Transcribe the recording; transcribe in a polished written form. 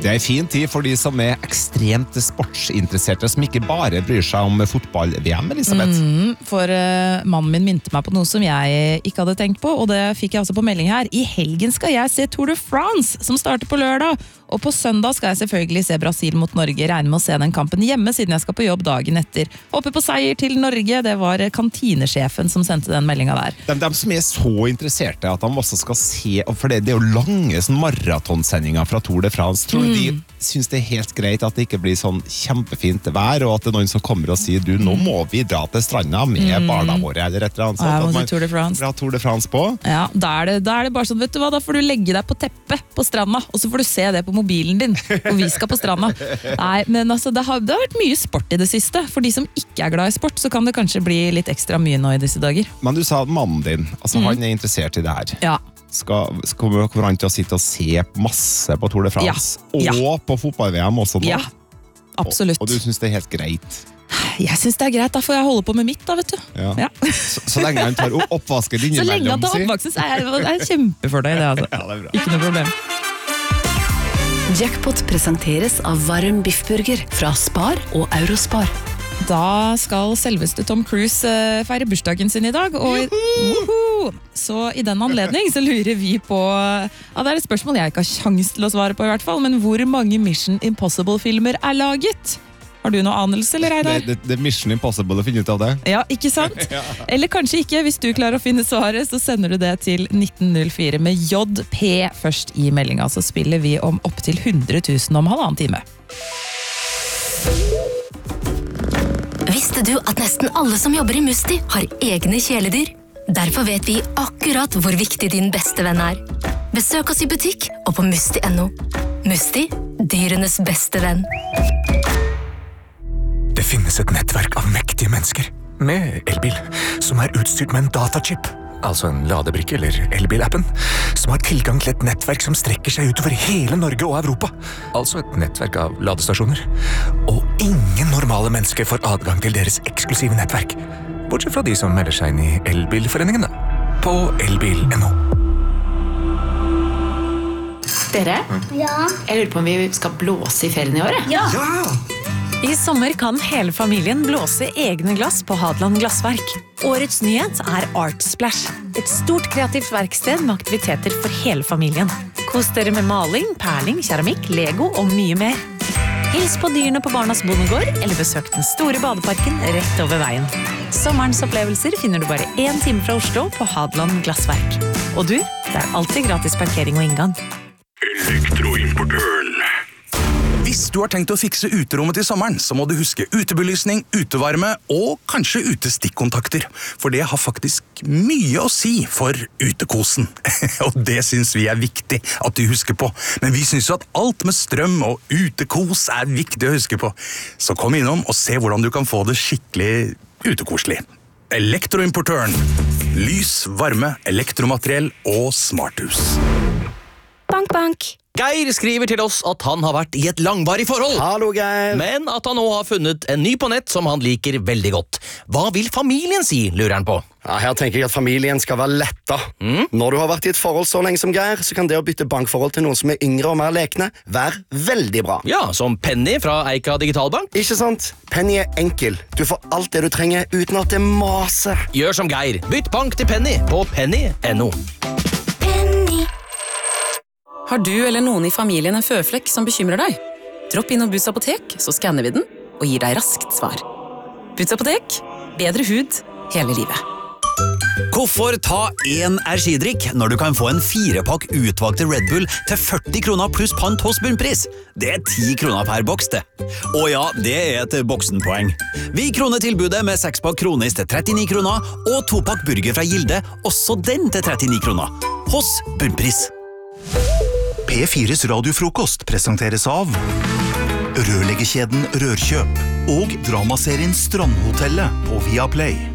Det fin tid for de som ekstremt sportsinteresserte, som ikke bare bryr seg om fotball-VM, Elisabeth. For mannen min minte meg på noe som jeg ikke hadde tenkt på, og det fikk jeg også på melding her. I helgen skal jeg se Tour de France, som starter på lørdag. Og på søndag skal jeg selvfølgelig se Brasil mot Norge. Regner med å se den kampen hjemme, siden jeg skal på jobb dagen etter. Håper på seier til Norge. Det var kantinesjefen som sendte den meldingen der. De som så interesserte at de også skal se, for det jo lange sånn maratonsendinger fra Tour de France, tror du de synes det helt greit at det ikke blir sånn kjempefint vær, og at det noen som kommer og sier, du, nå må vi dra til stranda med barna våre, eller et eller annet sånt. Ja, at man Tour de France. Tour de France på. Ja, da er det bare sånn, vet du hva, da får du legge deg på teppet på stranda, og så får du se det på mobilen din, og vi skal på stranda. Nei, men altså, det har vært mye sport i det siste. For de som ikke glad i sport, så kan det kanskje bli litt ekstra mye nå i disse dager. Men du sa at mannen din, altså han interessert i det her. Ja. Kommer han til å sitte og se masse på Tour de France? Ja. Og på fotball-VM også nå? Ja, absolutt. Og du synes det helt greit? Jeg synes det greit, da får jeg holde på med mitt da, vet du. Ja. Så lenge han tar oppvasken innimellom. Så lenge han tar oppvasken, så er jeg kjempefordøy det, altså. Ja, det bra. Ikke noe problem. Jackpot presenteres av varm biffburger fra Spar og Eurospar. Da skal selveste Tom Cruise feire bursdagen sin i dag, og så i den anledning så lurer vi på, det er et spørsmål jeg ikke har sjans til å svare på i hvert fall, men hvor mange Mission Impossible-filmer laget? Har du noe anelse, eller Reidar? Det Mission Impossible å finne ut av det. Ja, ikke sant? Eller kanskje ikke, hvis du klarer å finne svaret, så sender du det til 1904 med JP først i meldinga, så spiller vi om opp til 100 000 om halvannen time. Visste du at nesten alle som jobber i Musti har egne kjæledyr? Derfor vet vi akkurat hvor viktig din beste venn er. Besøk oss i butikk og på musti.no. Musti, dyrenes beste venn. Det finnes et nettverk av mektige mennesker med elbil som utstyrt med en datachip, altså en ladebrikke eller elbilappen, som har tilgang til et nettverk som strekker seg utover hele Norge og Europa. Altså et nettverk av ladestasjoner. Og ingen normale mennesker får adgang til deres eksklusive nettverk, bortsett fra de som melder seg inn i elbilforeningen da, på elbil.no. Dere? Ja. Jeg lurer på om vi skal blåse i ferien i år, Ja. I sommer kan hele familien blåse egne glass på Hadeland Glassverk. Årets nyhet Art Splash. Et stort kreativt verksted med aktiviteter for hele familien. Kos dere med maling, perling, keramikk, Lego og mye mer. Hils på dyrene på Barnas Bondegård, eller besøk den store badeparken rett over veien. Sommerens opplevelser finner du bare 1 time fra Oslo på Hadeland Glassverk. Og du, det alltid gratis parkering og inngang. Elektroimportøren. Hvis du har tenkt å fikse uterommet til sommeren, så må du huske utebelysning, utevarme og kanskje utestikkontakter. For det har faktisk mye å si for utekosen. Og det synes vi viktig at du husker på. Men vi synes jo at alt med strøm og utekos viktig å huske på. Så kom innom og se hvordan du kan få det skikkelig utekoselig. Elektroimportøren. Lys, varme, elektromateriell og smarthus. Bank, bank. Geir skriver til oss at han har vært i et langvarig forhold. Hallo, Geir. Men at han nå har funnet en ny på nett som han liker veldig godt. Hva vil familien si, lurer han på? Ja, her tenker jeg at familien skal være letta. Når du har vært i et forhold så lenge som Geir, så kan det å bytte bankforhold til noen som yngre og mer lekne være veldig bra. Ja, som Penny fra Eika Digitalbank. Ikke sant? Penny enkel. Du får alt det du trenger uten at det maser. Gjør som Geir. Bytt bank til Penny på penny.no. Har du eller noen i familien en føflekk som bekymrer deg? Dropp inn Butts apotek, så skanner vi den og gir deg raskt svar. Butts apotek, bedre hud hele livet. Hvorfor ta en energidrikk når du kan få en 4-pakk utvalgte Red Bull til 40 kroner pluss pant hos bunnpris? Det 10 kroner per boks, det. Og ja, det et boksenpoeng. Vi kroner tilbudet med 6-pakk kronis til 39 kroner og 2-pakk burger fra Gilde, også den til 39 kroner. Hos bunnpris. P4s radiofrokost presenteres av rørleggerkjeden Rørkjøp og dramaserien Strandhotellet på Viaplay.